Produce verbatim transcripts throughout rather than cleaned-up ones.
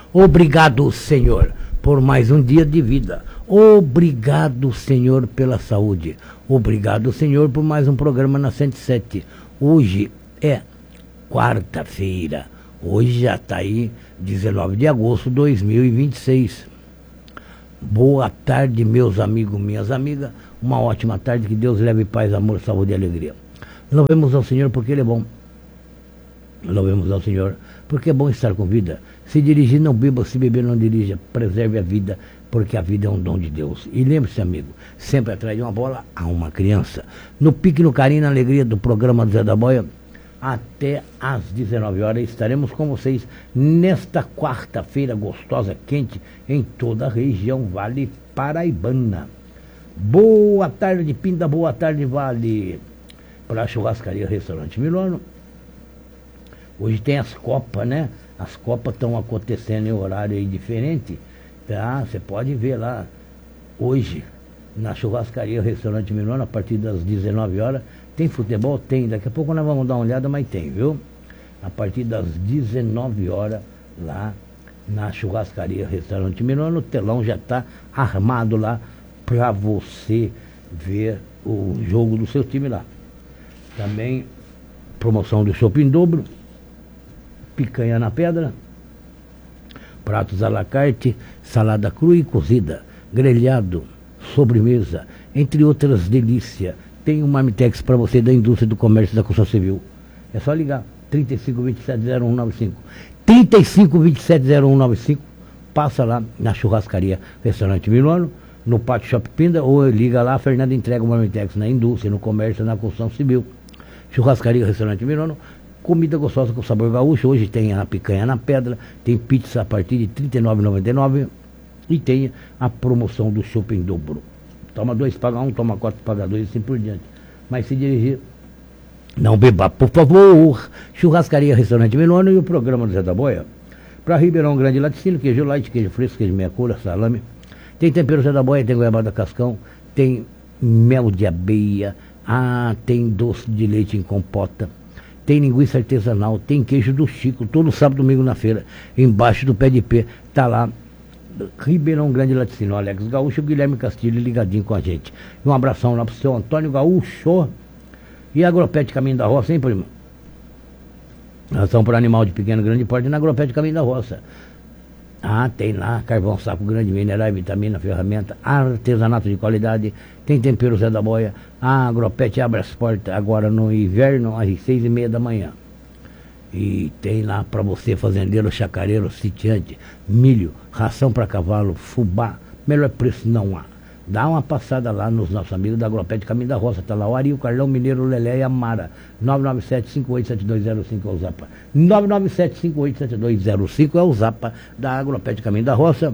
Obrigado, Senhor, por mais um dia de vida. Obrigado, Senhor, pela saúde. Obrigado, Senhor, por mais um programa na cento e sete. Hoje é quarta-feira. Hoje já está aí, dezenove de agosto de dois mil e vinte e seis. Boa tarde, meus amigos, minhas amigas. Uma ótima tarde, que Deus leve paz, amor, saúde e alegria. Louvemos ao Senhor porque Ele é bom. Louvemos ao Senhor porque é bom estar com vida. Se dirigir, não beba, se beber, não dirija. Preserve a vida, porque a vida é um dom de Deus. E lembre-se, amigo, sempre atrás de uma bola há uma criança. No pique, no carinho, na alegria do programa do Zé da Boia, até às dezenove horas estaremos com vocês nesta quarta-feira gostosa, quente, em toda a região Vale Paraibana. Boa tarde, Pinda, boa tarde, Vale. Para a churrascaria Restaurante Milano. Hoje tem as copas, né? As copas estão acontecendo em horário aí diferente. Tá? Você pode ver lá hoje na churrascaria Restaurante Milano, a partir das dezenove horas. Tem futebol? Tem. Daqui a pouco nós vamos dar uma olhada, mas tem, viu? A partir das dezenove horas, lá na churrascaria Restaurante Milano, o telão já está armado lá para você ver o jogo do seu time lá. Também promoção do shopping dobro, picanha na pedra, pratos à la carte, salada crua e cozida, grelhado, sobremesa, entre outras delícias. Tem um Marmitex para você da indústria do comércio e da construção civil. É só ligar, trinta e cinco, vinte e sete, zero um nove cinco. trinta e cinco, vinte e sete, zero um nove cinco. Passa lá na churrascaria Restaurante Milano, no Pátio Shopping Pinda, ou liga lá, a Fernanda entrega o Marmitex na indústria, no comércio e na construção civil. Churrascaria Restaurante Milano, comida gostosa com sabor gaúcho. Hoje tem a picanha na pedra, tem pizza a partir de trinta e nove reais e noventa e nove centavos e tem a promoção do shopping dobro. Toma dois, paga um, toma quatro, paga dois e assim por diante. Mas se dirigir, não beba, por favor. Churrascaria Restaurante Milano e o programa do Zé da Boia. Para Ribeirão Grande, laticínio, queijo light, queijo fresco, queijo meia cura, salame. Tem tempero Zé da Boia, tem goiabada cascão, tem mel de abelha, ah, tem doce de leite em compota, tem linguiça artesanal, tem queijo do Chico, todo sábado e domingo na feira, embaixo do pé de pé, tá lá, Ribeirão Grande Laticínio, Alex Gaúcho, Guilherme Castilho ligadinho com a gente. Um abração lá pro seu Antônio Gaúcho. E Agropet Caminho da Roça, hein, primo? Ração para animal de pequeno e grande porte na Agropet Caminho da Roça. Ah, tem lá carvão, saco grande, minerais, vitamina, ferramenta, artesanato de qualidade, tem tempero Zé da Boia. A Agropet abre as portas agora no inverno às seis e meia da manhã. E tem lá para você, fazendeiro, chacareiro, sitiante, milho, ração para cavalo, fubá, melhor preço não há. Dá uma passada lá nos nossos amigos da Agropet Caminho da Roça, tá lá o Ari, o Carlão, Mineiro, Lelé e Amara. nove nove sete, cinco oito sete dois zero cinco é o Zapa. nove nove sete, cinco oito sete dois zero cinco é o Zapa da Agropet Caminho da Roça.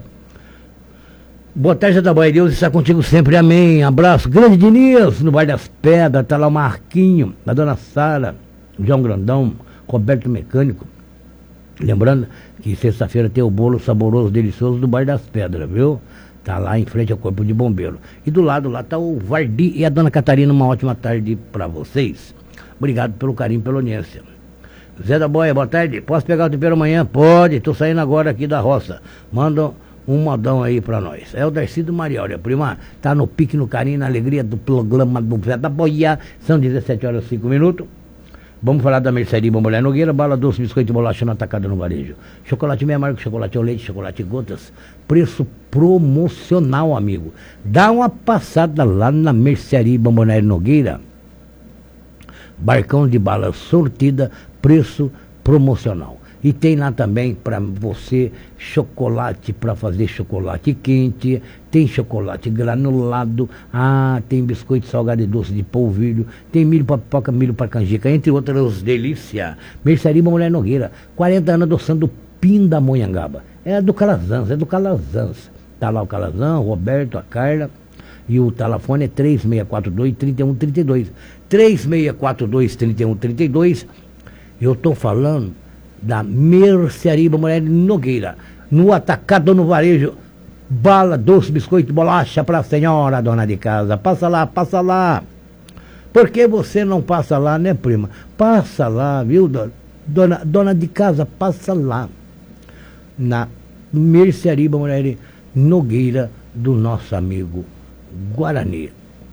Boa tarde, Zé da Boia, Deus está contigo sempre, amém. Abraço, grande Diniz, no Bar das Pedras, tá lá o Marquinho, a Dona Sara, João Grandão, Roberto Mecânico. Lembrando que sexta-feira tem o bolo saboroso, delicioso do Bar das Pedras, viu? Tá lá em frente ao Corpo de Bombeiro. E do lado lá tá o Vardi e a Dona Catarina. Uma ótima tarde para vocês. Obrigado pelo carinho, pela audiência. Zé da Boia, boa tarde. Posso pegar o tempero amanhã? Pode, tô saindo agora aqui da roça. Manda um modão aí pra nós. É o Darcy do Mariória, prima. Tá no pique, no carinho, na alegria do programa do Zé da Boia. São dezessete horas e cinco minutos. Vamos falar da Mercearia Bombolé Nogueira, bala doce, biscoito e bolacha no atacado no varejo. Chocolate meia amargo, chocolate ao leite, chocolate gotas. Preço promocional, amigo. Dá uma passada lá na Mercearia Bombolé Nogueira. Barcão de bala sortida, preço promocional. E tem lá também para você chocolate para fazer chocolate quente, tem chocolate granulado, ah, tem biscoito salgado e doce de polvilho, tem milho para pipoca, milho para canjica, entre outras delícias. Mercearia Mulher Nogueira, quarenta anos adoçando Pindamonhangaba. É do Calazans, é do Calazans. Tá lá o Calazans, o Roberto, a Carla. E o telefone é três seis quatro dois, três um três dois. três seis quatro dois, três um três dois. Eu tô falando da Mercearia Mulher Nogueira, no atacado, no varejo, bala, doce, biscoito, bolacha para a senhora, dona de casa. Passa lá, passa lá. Por que você não passa lá, né, prima? Passa lá, viu, dona, dona de casa, passa lá. Na Mercearia Moreira Nogueira, do nosso amigo Guarani.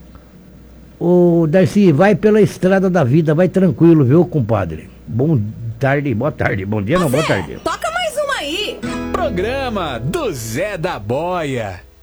Ô Darcy, vai pela estrada da vida, vai tranquilo, viu, compadre? Bom tarde, boa tarde, bom dia, não, boa tarde. Toca mais uma aí. Programa do Zé da Boia.